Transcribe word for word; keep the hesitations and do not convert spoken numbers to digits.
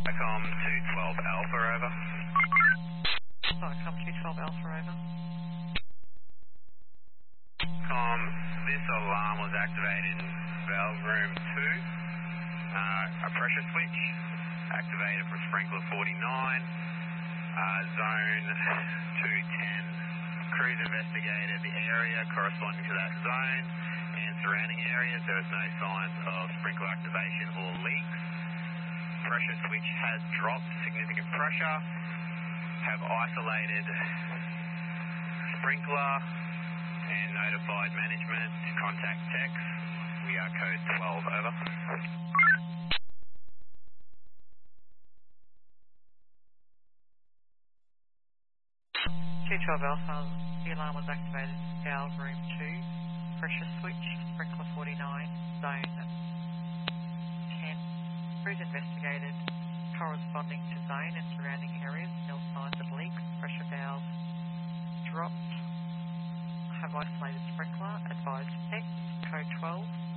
Com two twelve Alpha, over. Cycom two twelve Alpha, over. Com, this alarm was activated in valve room two. Uh, a pressure switch activated from sprinkler forty-nine. Uh, zone two ten. Crews investigated the area corresponding to that zone and surrounding areas. There was no signs of sprinkler activation or leaks. Pressure switch has dropped significant pressure. Have isolated sprinkler and notified management to contact techs. We are code twelve, over. two twelve Alpha, the alarm was activated in valve room two. Pressure switch, sprinkler forty-nine, zone ten. Crews investigated corresponding to zone and surrounding areas. No signs of leaks. Pressure valve dropped. Have isolated sprinkler. Advised tech. Code twelve.